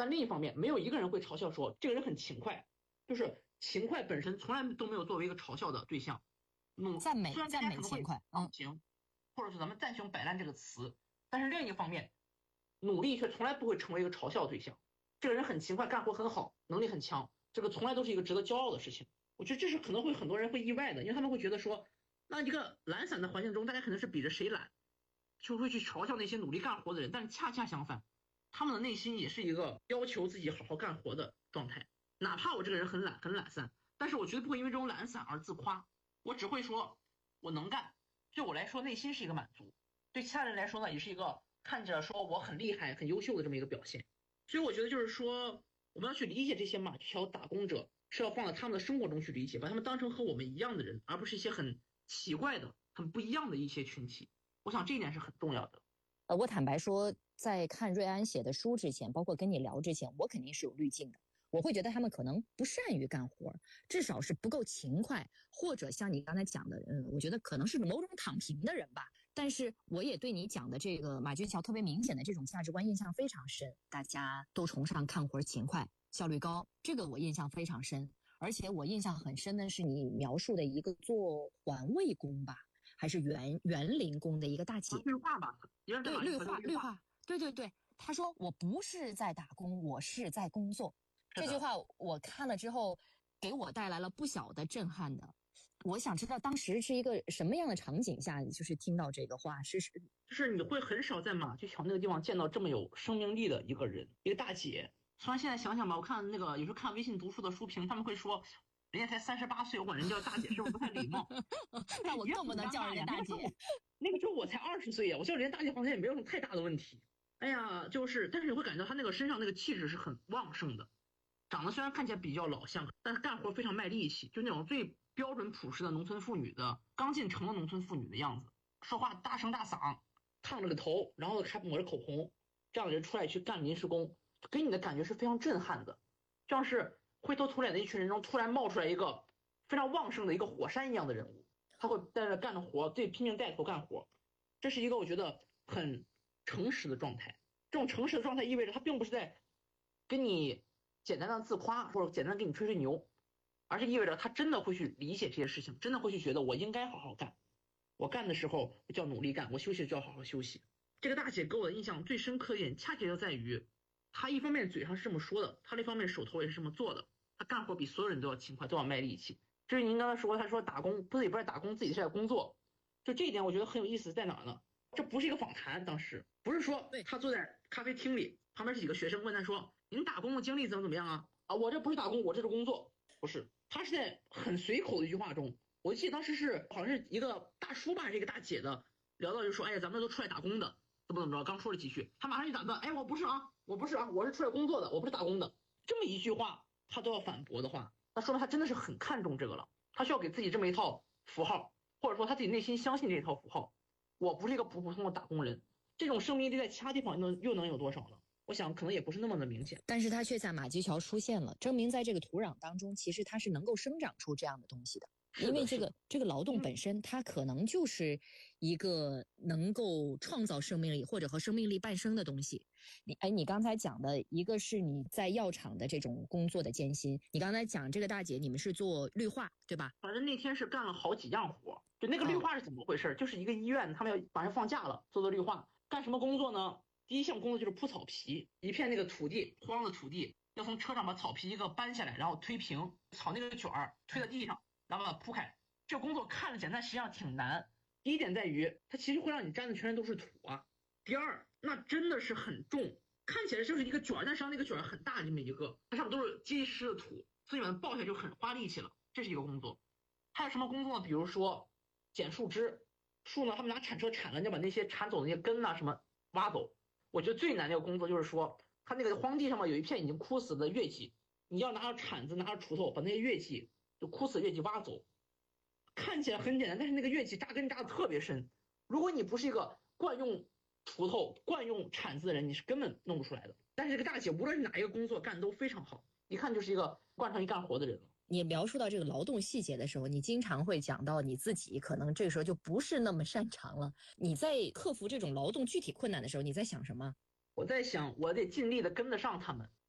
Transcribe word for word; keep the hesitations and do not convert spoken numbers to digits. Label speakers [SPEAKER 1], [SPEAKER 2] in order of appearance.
[SPEAKER 1] 但另一方面，没有一个人会嘲笑说这个人很勤快，就是勤快本身从来都没有作为一个嘲笑的对象。嗯，
[SPEAKER 2] 赞美
[SPEAKER 1] 虽然大
[SPEAKER 2] 赞
[SPEAKER 1] 家可能会
[SPEAKER 2] 美勤快，
[SPEAKER 1] 嗯行，或者是咱们暂且用摆烂这个词，但是另一方面，努力却从来不会成为一个嘲笑对象。这个人很勤快，干活很好，能力很强，这个从来都是一个值得骄傲的事情。我觉得这是可能会很多人会意外的，因为他们会觉得说，那一个懒散的环境中，大家可能是比着谁懒，就会去嘲笑那些努力干活的人，但是恰恰相反，他们的内心也是一个要求自己好好干活的状态。哪怕我这个人很懒很懒散，但是我绝对不会因为这种懒散而自夸，我只会说我能干，对我来说内心是一个满足，对其他人来说呢，也是一个看着说我很厉害很优秀的这么一个表现。所以我觉得就是说，我们要去理解这些马桥打工者，是要放在他们的生活中去理解，把他们当成和我们一样的人，而不是一些很奇怪的很不一样的一些群体。我想这一点是很重要的。
[SPEAKER 2] 呃，我坦白说，在看瑞安写的书之前，包括跟你聊之前，我肯定是有滤镜的。我会觉得他们可能不善于干活，至少是不够勤快，或者像你刚才讲的，嗯，我觉得可能是某种躺平的人吧。但是我也对你讲的这个马驹桥特别明显的这种价值观印象非常深，大家都崇尚干活勤快、效率高，这个我印象非常深。而且我印象很深的是你描述的一个做环卫工吧，还是园园林工的一个大姐，
[SPEAKER 1] 绿化吧，
[SPEAKER 2] 对，绿化绿化，对对对，她说我不是在打工，我是在工作。这句话我看了之后，给我带来了不小的震撼的。我想知道当时是一个什么样的场景下，就是听到这个话，是是
[SPEAKER 1] 就是你会很少在马驹桥那个地方见到这么有生命力的一个人，一个大姐。虽然现在想想吧，我看那个有时候看微信读书的书评，他们会说人家才三十八岁，我管人叫大姐是不是不太礼貌？
[SPEAKER 2] 那我更不能叫人家大姐。
[SPEAKER 1] 那个时候我才二十岁呀，我叫人家大姐好像也没有什么太大的问题。哎呀，就是，但是你会感觉到她那个身上那个气质是很旺盛的。长得虽然看起来比较老相，但是干活非常卖力气，就那种最标准朴实的农村妇女的刚进城的农村妇女的样子，说话大声大嗓，烫着个头，然后还抹着口红，这样的人出来去干临时工，给你的感觉是非常震撼的，像是灰头土脸的一群人中突然冒出来一个非常旺盛的一个火山一样的人物，他会在这干着活，自己拼命带头干活，这是一个我觉得很诚实的状态。这种诚实的状态意味着他并不是在跟你简单的自夸或者简单的给你吹吹牛，而是意味着他真的会去理解这些事情，真的会去觉得我应该好好干，我干的时候就要努力干，我休息就要好好休息。这个大姐给我的印象最深刻一点，恰恰就在于她一方面嘴上是这么说的，她另一方面手头也是这么做的，她干活比所有人都要勤快，都要卖力气。至于您刚才说，她说打工自己不是打工，自己是在工作，就这一点我觉得很有意思在哪儿呢？这不是一个访谈，当时不是说他坐在咖啡厅里，旁边是几个学生问他说您打工的经历怎么怎么样啊？啊，我这不是打工，我这是工作。不是，他是在很随口的一句话中，我记得当时是好像是一个大叔吧，还是一个大姐的，聊到就说，哎呀，咱们都出来打工的，怎么怎么着，刚说了几句，他马上就打断，哎，我不是啊，我不是啊，我是出来工作的，我不是打工的。这么一句话他都要反驳的话，那说明他真的是很看重这个了，他需要给自己这么一套符号，或者说他自己内心相信这一套符号。我不是一个普普通的打工人，这种生命力在其他地方能又能有多少呢？我想可能也不是那么的明显，
[SPEAKER 2] 但是它却在马驹桥出现了，证明在这个土壤当中，其实它是能够生长出这样的东西的。因为这个这个劳动本身，它可能就是一个能够创造生命力或者和生命力伴生的东西。你哎，你刚才讲的一个是你在药厂的这种工作的艰辛，你刚才讲这个大姐，你们是做绿化对吧？
[SPEAKER 1] 反正那天是干了好几样活，就那个绿化是怎么回事？哦、就是一个医院，他们要马上放假了，做做绿化，干什么工作呢？第一项工作就是铺草皮，一片那个土地荒的土地，要从车上把草皮一个搬下来，然后推平，草那个卷儿推到地上，然后把它铺开。这个工作看着简单，实际上挺难。第一点在于，它其实会让你沾的全身都是土啊。第二，那真的是很重，看起来就是一个卷儿，但实际上那个卷儿很大，这么一个，它上面都是结实的土，所以把它抱下来就很花力气了。这是一个工作。还有什么工作呢？比如说剪树枝，树呢，他们拿铲车铲了，你要把那些铲走的那些根呐、啊、什么挖走。我觉得最难的一个工作就是说，它那个荒地上面有一片已经枯死的月季，你要拿着铲子，拿着锄头把那些月季，就枯死的月季挖走。看起来很简单，但是那个月季扎根扎的特别深。如果你不是一个惯用锄头、惯用铲子的人，你是根本弄不出来的。但是这个大姐无论是哪一个工作干都非常好，一看就是一个惯常一干活的人了。
[SPEAKER 2] 你描述到这个劳动细节的时候，你经常会讲到你自己可能这个时候就不是那么擅长了。你在克服这种劳动具体困难的时候，你在想什么？
[SPEAKER 1] 我在想，我得尽力的跟得上他们。